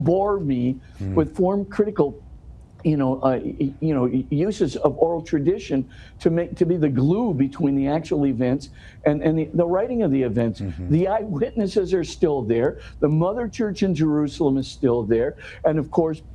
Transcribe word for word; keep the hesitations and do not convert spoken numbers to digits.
bore me Mm. with form critical, you know, uh, you know, uses of oral tradition to make to be the glue between the actual events and and the, the writing of the events. Mhm. The eyewitnesses are still there. The mother church in Jerusalem is still there, and of course,